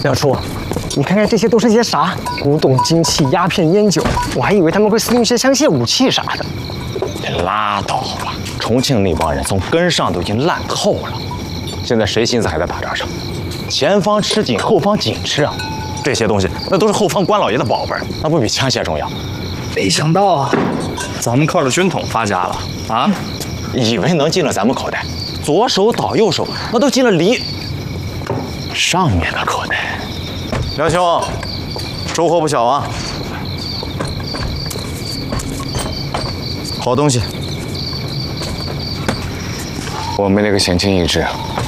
梁初，你看看这些都是些啥？古董、金器、鸦片、烟酒，我还以为他们会私用些枪械武器啥的。 你拉倒吧！重庆那帮人从根上都已经烂透了，现在谁心思还在打仗上？前方吃紧，后方紧吃啊！这些东西那都是后方关老爷的宝贝儿，那不比枪械重要？ 没想到啊，咱们靠着军统发家了啊！ 以为能进了咱们口袋，左手倒右手，那都进了梨上面的口袋。梁兄，收获不小啊！好东西。我们那个险情一致，